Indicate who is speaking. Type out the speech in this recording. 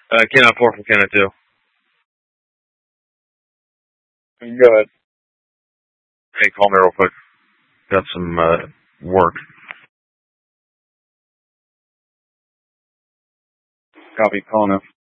Speaker 1: Can I pour from can I too?
Speaker 2: Go ahead.
Speaker 1: Hey, call me real quick. Got some work.
Speaker 2: Copy. Calling now.